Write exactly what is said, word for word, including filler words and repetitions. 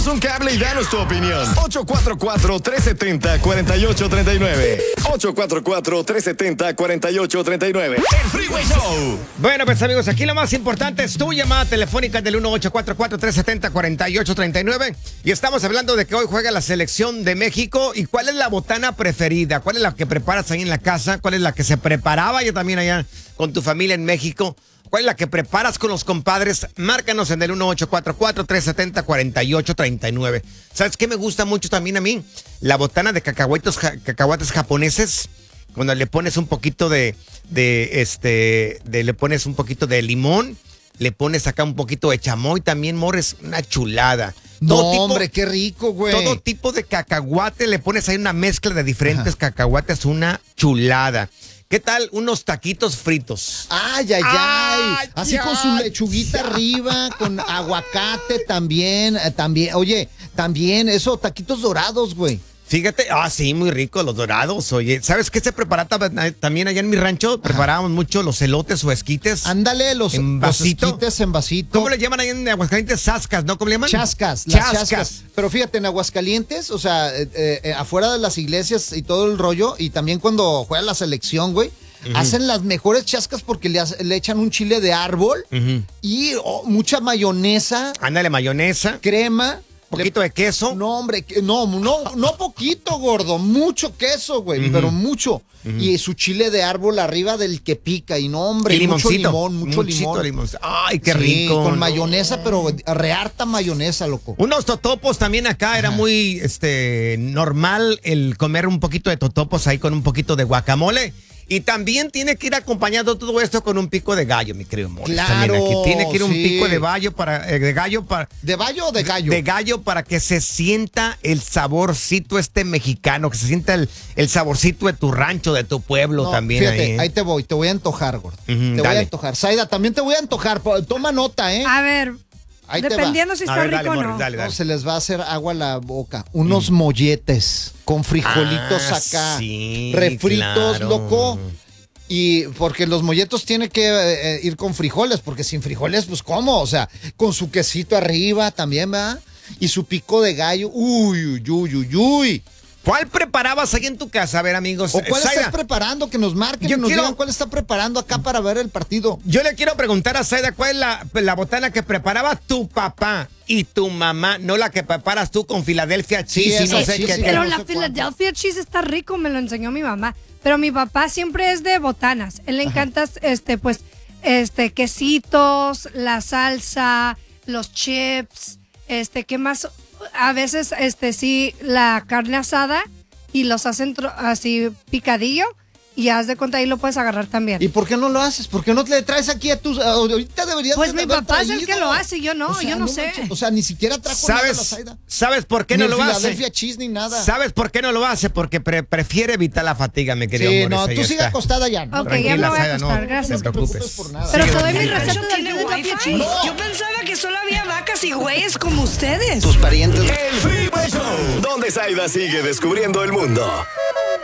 un cable y danos tu opinión. ocho cuatro cuatro, tres siete cero, cuatro ocho tres nueve. ocho cuatro cuatro, tres siete cero, cuatro ocho tres nueve. El Freeway Show. Bueno, pues amigos, aquí lo más importante es tu llamada telefónica del uno ocho cuatro cuatro, tres siete cero, cuatro ocho tres nueve. Y estamos hablando de que hoy juega la selección de México. ¿Y cuál es la botana preferida? ¿Cuál es la que preparas ahí en la casa? ¿Cuál es la que se preparaba ya también allá con tu familia en México? ¿Cuál es la que preparas con los compadres? Márcanos en el uno ocho cuatro cuatro, tres siete cero, cuatro ocho tres nueve. ¿Sabes qué me gusta mucho también a mí? La botana de cacahuetes, ja, cacahuates japoneses. Cuando le pones un poquito de, de, este, de, le pones un poquito de limón, le pones acá un poquito de chamoy también, mores, una chulada. No, Todo tipo, hombre, qué rico, güey. Todo tipo de cacahuate, le pones ahí una mezcla de diferentes Ajá. cacahuates, una chulada. ¿Qué tal unos taquitos fritos? Ay, ay, ay. ay Así ay, con su lechuguita ay. arriba, con aguacate también, eh, también. Oye, también eso, taquitos dorados, güey. Fíjate, ah, sí, muy rico, los dorados, oye. ¿Sabes qué se prepara también allá en mi rancho? Ajá. Preparábamos mucho los elotes o esquites. Ándale, los, en los esquites en vasito. ¿Cómo le llaman ahí en Aguascalientes? Sascas, ¿no? ¿Cómo le llaman? Chascas, las chascas. chascas. Pero fíjate, en Aguascalientes, o sea, eh, eh, afuera de las iglesias y todo el rollo, y también cuando juega la selección, güey, uh-huh. hacen las mejores chascas porque le, le echan un chile de árbol uh-huh. y oh, mucha mayonesa. Ándale, mayonesa. Crema. ¿Poquito Le, de queso? No, hombre, no, no, no poquito, gordo, mucho queso, güey, uh-huh. pero mucho. Uh-huh. Y su chile de árbol arriba del que pica, y no, hombre, y mucho limón, mucho limón. limón. Ay, qué sí, rico. Con mayonesa, pero reharta mayonesa, loco. Unos totopos también acá, Ajá. era muy este normal el comer un poquito de totopos ahí con un poquito de guacamole. Y también tiene que ir acompañado todo esto con un pico de gallo, mi querido Morris. Claro, aquí tiene que ir un sí. pico de gallo para, eh, de gallo para. ¿De gallo o de gallo? De gallo para que se sienta el saborcito este mexicano, que se sienta el, el saborcito de tu rancho, de tu pueblo no, también. Fíjate, ahí, ¿eh? ahí te voy, te voy a antojar, gordo. Uh-huh, te dale. voy a antojar. Zaida, también te voy a antojar. Toma nota, ¿eh? A ver. Ahí Dependiendo si está ver, rico dale, o no. Morris, dale, dale. no. Se les va a hacer agua a la boca. Unos mm. molletes con frijolitos ah, acá. Sí, refritos, claro. loco. Y porque los molletos tienen que eh, ir con frijoles, porque sin frijoles, pues, ¿cómo? O sea, con su quesito arriba también, ¿verdad? Y su pico de gallo. Uy, uy, uy, uy, uy. ¿Cuál preparabas ahí en tu casa? A ver, amigos. ¿O cuál Zaida, estás preparando? Que nos marquen yo y nos quiero, digan cuál está preparando acá para ver el partido. Yo le quiero preguntar a Zaida, ¿cuál es la, la botana que preparaba tu papá y tu mamá? No la que preparas tú con Philadelphia cheese. Sí, sí, no sé sí, qué. sí, pero no la sé Philadelphia cheese está rico, me lo enseñó mi mamá. Pero mi papá siempre es de botanas. Él le encanta, este, pues, este, quesitos, la salsa, los chips, este, ¿qué más? A veces, este, sí, la carne asada y los hacen así picadillo. Y haz de cuenta, ahí lo puedes agarrar también. ¿Y por qué no lo haces? ¿Por qué no te le traes aquí a tus... Ahorita deberías Pues de mi papá traído. Es el que lo hace, yo no, o sea, yo no, no sé. Manches, o sea, ni siquiera trajo ¿Sabes, nada a la Zaida. ¿Sabes por qué ni no lo hace? Ni Philadelphia cheese ni nada. ¿Sabes por qué no lo hace? Porque pre prefiere evitar la fatiga, mi querido Sí, Morris, no, tú sigue acostada ya. Ok, tranquila, ya me voy a Zaida, acostar, no, gracias. No te preocupes. Por nada. Pero sí, te doy mi sí. receta de Philadelphia cheese. No. Yo pensaba que solo había vacas y güeyes como ustedes. Tus parientes. El Freeway Show, donde Zaida sigue descubriendo el mundo.